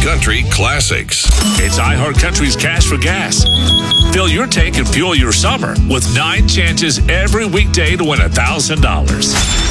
Country Classics. It's iHeartCountry's Cash for Gas. Fill your tank and fuel your summer with 9 chances every weekday to win $1,000.